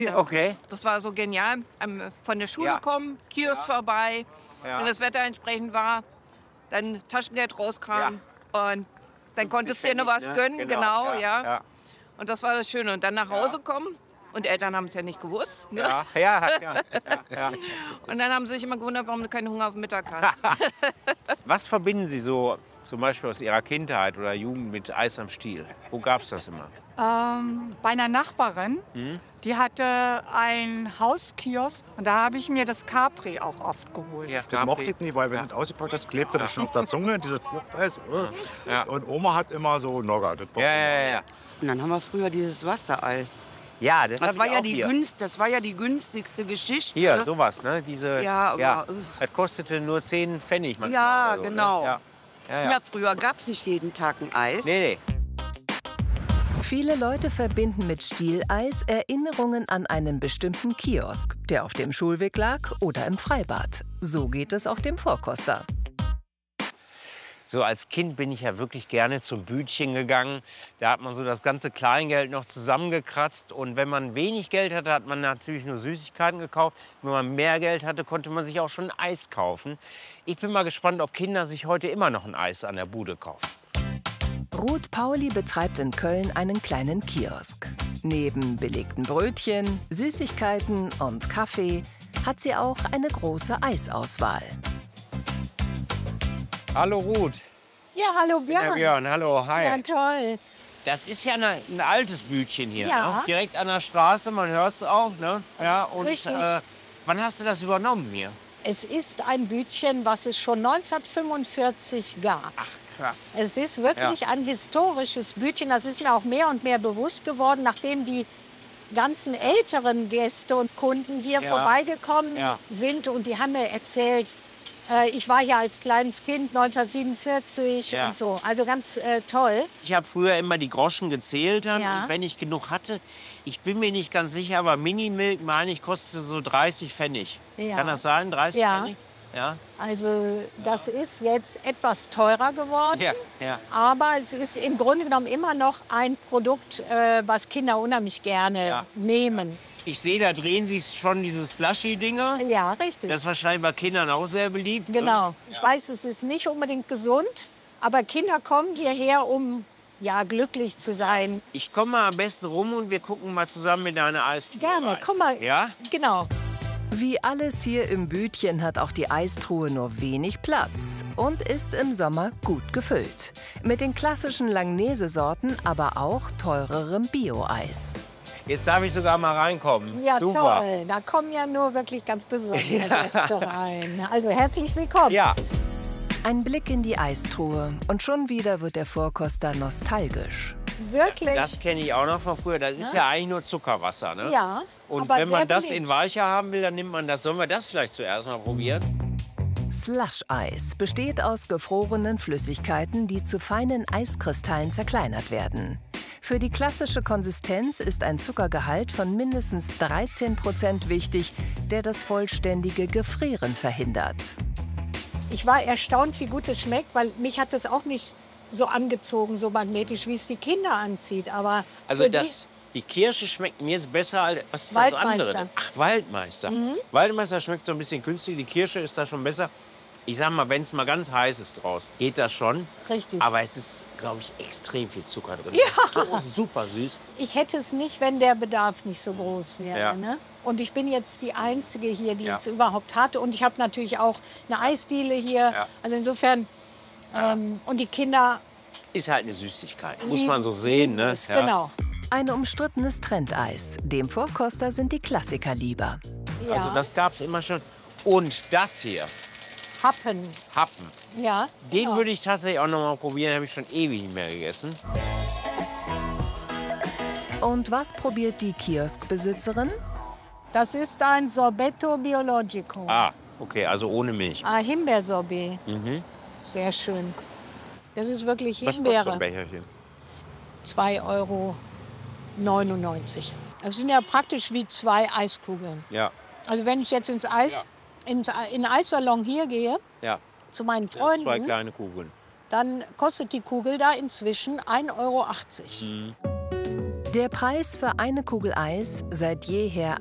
Okay. Das war so genial. Von der Schule Ja. kommen, Kiosk vorbei, Ja. wenn das Wetter entsprechend war, dann Taschengeld rauskramen und dann 50 konntest du dir noch was Pfennig, ne? gönnen, genau, ja. Ja. Und das war das Schöne. Und dann nach Hause kommen und Eltern haben es ja nicht gewusst. Ne? Ja. Und dann haben sie sich immer gewundert, warum du keinen Hunger auf den Mittag hast. Was verbinden Sie so zum Beispiel aus Ihrer Kindheit oder Jugend mit Eis am Stiel? Wo gab es das immer? Bei einer Nachbarin, die hatte einen Hauskiosk und da habe ich mir das Capri auch oft geholt. Ja, Das mochte ich nicht, weil wenn du es ausgepackt hast, klebte das schon auf der Zunge, dieses Fruchteis. Ja. Und Oma hat immer so Nougat. Ja. Und dann haben wir früher dieses Wassereis. Ja, das, Das war, ja hier. das war ja die günstigste Geschichte. Hier, sowas, ne? Diese, Ja, aber- Das kostete nur 10 Pfennig manchmal. Ja, oder so, genau. Ne? Ja, früher gab es nicht jeden Tag ein Eis. Nee. Viele Leute verbinden mit Stieleis Erinnerungen an einen bestimmten Kiosk, der auf dem Schulweg lag oder im Freibad. So geht es auch dem Vorkoster. So als Kind bin ich ja wirklich gerne zum Bütchen gegangen. Da hat man so das ganze Kleingeld noch zusammengekratzt. Und wenn man wenig Geld hatte, hat man natürlich nur Süßigkeiten gekauft. Wenn man mehr Geld hatte, konnte man sich auch schon ein Eis kaufen. Ich bin mal gespannt, ob Kinder sich heute immer noch ein Eis an der Bude kaufen. Ruth Pauli betreibt in Köln einen kleinen Kiosk. Neben belegten Brötchen, Süßigkeiten und Kaffee hat sie auch eine große Eisauswahl. Hallo Ruth. Ja, hallo Björn. Ja, Björn, hallo, hi. Ja, toll. Das ist ja ein altes Bütchen hier, Ja. ne? Direkt an der Straße, man hört es auch. Ne? Ja, und Richtig. wann hast du das übernommen hier? Es ist ein Bütchen, was es schon 1945 gab. Ach, krass. Es ist wirklich ein historisches Bütchen. Das ist mir auch mehr und mehr bewusst geworden, nachdem die ganzen älteren Gäste und Kunden hier vorbeigekommen sind. Und die haben mir erzählt, ich war hier als kleines Kind 1947 und so. Also ganz toll. Ich habe früher immer die Groschen gezählt, dann, Ja. und wenn ich genug hatte. Ich bin mir nicht ganz sicher, aber Minimilk, meine ich, kostete so 30 Pfennig. Ja. Kann das sein, 30 Ja. Pfennig? Ja. Also das ist jetzt etwas teurer geworden. Ja. Aber es ist im Grunde genommen immer noch ein Produkt, was Kinder unheimlich gerne nehmen. Ich sehe, da drehen sich schon diese Slushy-Dinger. Ja, richtig. Das ist wahrscheinlich bei Kindern auch sehr beliebt. Ne? Genau. Ich weiß, es ist nicht unbedingt gesund, aber Kinder kommen hierher, um glücklich zu sein. Ich komme mal am besten rum und wir gucken mal zusammen in deine Eisdiele Gerne, rein. komm mal. Ja? Genau. Wie alles hier im Bütchen hat auch die Eistruhe nur wenig Platz und ist im Sommer gut gefüllt. Mit den klassischen Langnese-Sorten, aber auch teurerem Bio-Eis. Jetzt darf ich sogar mal reinkommen. Ja, Super. toll. Da kommen ja nur wirklich ganz besondere Gäste rein. Also herzlich willkommen. Ja. Ein Blick in die Eistruhe und schon wieder wird der Vorkoster nostalgisch. Wirklich. Das kenne ich auch noch von früher. Das ist ja eigentlich nur Zuckerwasser. Ne? Ja. Und aber wenn man sehr das beliebt. in weicher haben will, dann nimmt man das. Sollen wir das vielleicht zuerst mal probieren? Slush-Eis besteht aus gefrorenen Flüssigkeiten, die zu feinen Eiskristallen zerkleinert werden. Für die klassische Konsistenz ist ein Zuckergehalt von mindestens 13% wichtig, der das vollständige Gefrieren verhindert. Ich war erstaunt, wie gut es schmeckt, weil mich hat es auch nicht so angezogen, so magnetisch, wie es die Kinder anzieht. Aber Also für die Kirsche schmeckt mir jetzt besser als, was ist das andere? Waldmeister. Ach, Waldmeister. Waldmeister schmeckt so ein bisschen künstlich, die Kirsche ist da schon besser. Ich sag mal, wenn es mal ganz heiß ist draußen, geht das schon. Richtig. Aber es ist, glaube ich, extrem viel Zucker drin. Ja. Das ist so super süß. Ich hätte es nicht, wenn der Bedarf nicht so groß wäre. Ja. Ne? Und ich bin jetzt die Einzige hier, die Ja. es überhaupt hatte. Und ich habe natürlich auch eine Eisdiele hier. Ja. Also insofern, und die Kinder, Ist halt eine Süßigkeit, muss man so sehen. Ne? es, genau. Ein umstrittenes Trendeis. Dem Vorkoster sind die Klassiker lieber. Ja. Also das gab es immer schon. Und das hier, Happen. Happen, Ja, den genau. würde ich tatsächlich auch noch mal probieren. Habe ich schon ewig nicht mehr gegessen. Und was probiert die Kioskbesitzerin? Das ist ein Sorbetto Biologico. Ah, okay, also ohne Milch. Himbeersorbet. Mhm. Sehr schön. Das ist wirklich Was kostet so ein Himbeere. Becherchen? 2,99 €. Das sind ja praktisch wie 2 Eiskugeln. Ja, Also wenn ich jetzt in den Eissalon hier gehe, ja. zu meinen Das sind 2 Freunden, kleine Kugeln. dann kostet die Kugel da inzwischen 1,80 €. Der Preis für eine Kugel Eis, seit jeher